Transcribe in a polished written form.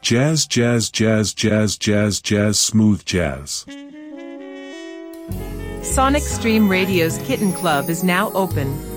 Jazz, jazz, jazz, jazz, jazz, jazz, smooth jazz. Sonic Stream Radio's Kitten Club is now open.